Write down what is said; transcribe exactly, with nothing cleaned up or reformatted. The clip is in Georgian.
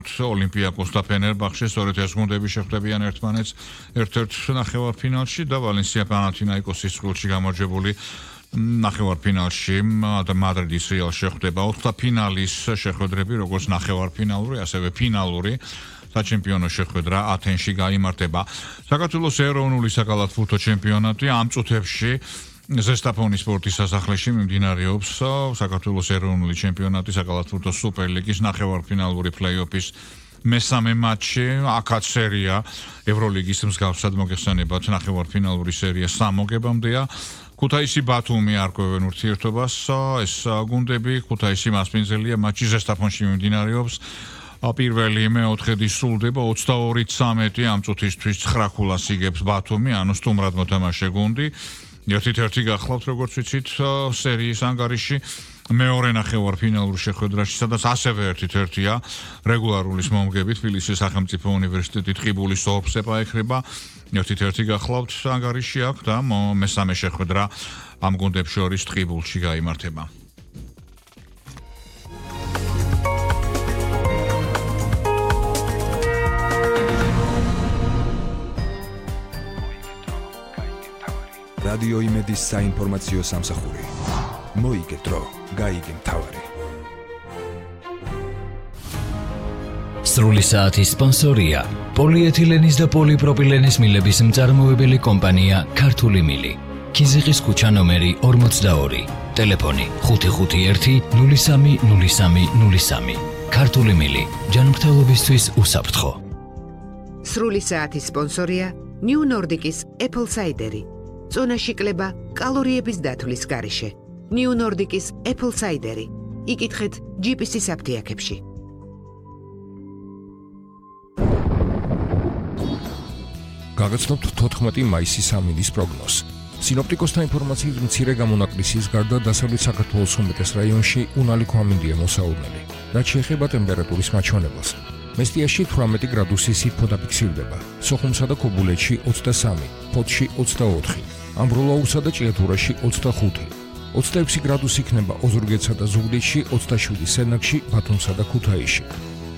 Olympiakos და Fenerbahçe სწორედ ეს გუნდები შეხვდებიან ერთმანეთს ერთ-ერთ ნახევარფინალში და Valencia Panathinaikos-ის წყვილში გამარჯვებული ნახევარფინალში და Madrid-ის Real შეხვდება ოთხფინალის შეხვედრები როგორც ნახევარფინალური, ასევე ფინალური საჩემპიონო შეხვედრა ათენში გაიმართება. საქართველოს ეროვნული საკალათბურთო ჩემპიონატი ამ წუთებში ზესტაფონის სპორტის სასახლეში მიმდინარეობს საქართველოს ეროვნული ჩემპიონატი საკალათბურთო სუპერლიგის ნახევარფინალური პლეი-ოფის მესამე მატჩი, აქაც სერია ევროლიგის მსგავსად მოგეხსენებათ ნახევარფინალური სერია სამოგებამდეა. ქუთაისი ბათუმი არკვევენ ურთიერთობას, ეს გუნდები ქუთაისი მასპინძელია მატჩი ზესტაფონში მიმდინარეობს. პირველი მეოთხედი სრულდება ოცდაორი ცამეტი ამ წუთისთვის ცხრა ქულას იგებს ბათუმი, ანუ სტუმრად მოთამაშე გუნდი. ერთ-ერთი გახლავთ როგორც ვიცით სერიის ანგარიში მეორე ნახევარფინალურ შეხვედრაში, სადაც ასევე ერთ-ერთია რეგულარულის მომგები თბილისის სახელმწიფო უნივერსიტეტი ტყიბულის ორბზე paekreba. ერთ-ერთი გახლავთ ანგარიში აქ და მესამე შეხვედრა ამ გუნდებს შორის ტყიბულში გაიმართება. რადიო იმედის საინფორმაციო სამსახური. მოიგეთ დრო, გაიგე მთავარი. სრული საათის სპონსორია პოლიეთილენის და პოლიპროპილენის მილების მწარმოებელი კომპანია ქართული მილი. ქიზიყის ქუჩა ნომერი ორმოცდაორი. ტელეფონი ხუთი ხუთი ერთი ნული სამი ნული სამი ნული სამი. ქართული მილი ჯანმრთელობისთვის უსაფრთხო. სრული საათის სპონსორია New Nordic-ის Apple Cider-ი. წონაში კლება კალორიების დათვლის გარეშე. New Nordic-ის Apple Cider-ი. იკითხეთ ჯი პი სი-ის აფთიაქებში. გაგაცნობთ თოთხმეტი მაისის ამინდის პროგნოზს. სინოპტიკოსთა ინფორმაციით მცირე გამონაკლისის გარდა დასავლეთ საქართველოს უმეტეს რაიონში უნალიქო ამინდია მოსაუბრებელი. რაც შეეხება ტემპერატურის მაჩვენებელს. მესტიაში თვრამეტი გრადუსი სითბო დაფიქსირდება. სოხუმსა და ქობულეთში ოცდასამი, ფოთში ოცდაოთხი, ამბროლაურსა და ჭიათურაში ოცდახუთი. ოცდაექვსი გრადუსი იქნება ოზურგეთსა და ზუგდიდში, ოცდაშვიდი სენაკში, ბათუმსა და ქუთაისში.